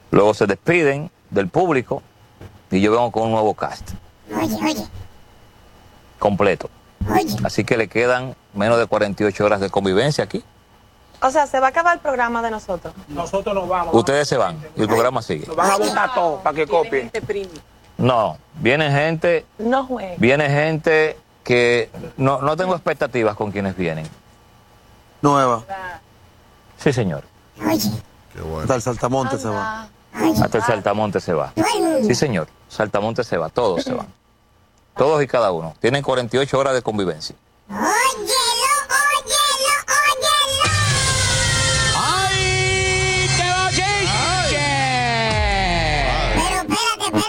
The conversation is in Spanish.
Luego se despiden del público y yo vengo con un nuevo cast. Oye. Completo. Así que le quedan menos de 48 horas de convivencia aquí. O sea, se va a acabar el programa de nosotros. Nosotros nos vamos. Ustedes se van y el programa sigue. Nos van a botar todo para que copien. No, viene gente No juegue. que no tengo expectativas con quienes vienen. Nueva. Sí, señor. Qué bueno. Hasta el Saltamonte se va. Hasta el Saltamonte se va. Sí, señor. Saltamonte se va. Todos se van. Todos y cada uno. Tienen 48 horas de convivencia. Oye.